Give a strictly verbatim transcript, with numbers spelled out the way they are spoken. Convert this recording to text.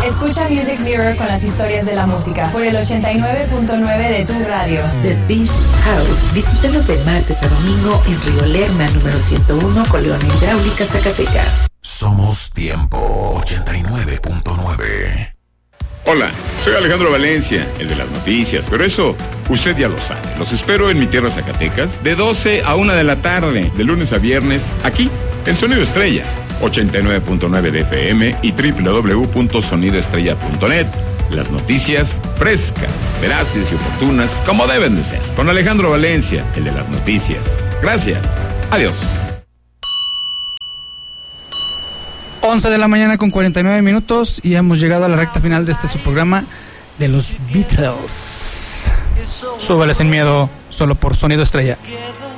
Escucha Music Mirror con las historias de la música por el ochenta y nueve punto nueve de tu radio. The Fish House. Visítanos de martes a domingo en Río Lerma, número ciento uno, Colonia Hidráulica, Zacatecas. Somos Tiempo ochenta y nueve punto nueve. Hola, soy Alejandro Valencia, el de las noticias, pero eso usted ya lo sabe. Los espero en mi tierra Zacatecas de doce a una de la tarde, de lunes a viernes, aquí, en Sonido Estrella, ochenta y nueve punto nueve de F M y doble u doble u doble u punto sonido estrella punto net. Las noticias frescas, veraces y oportunas, como deben de ser. Con Alejandro Valencia, el de las noticias. Gracias. Adiós. once de la mañana con cuarenta y nueve minutos y hemos llegado a la recta final de este su programa de los Beatles. Súbale sin miedo, solo por Sonido Estrella.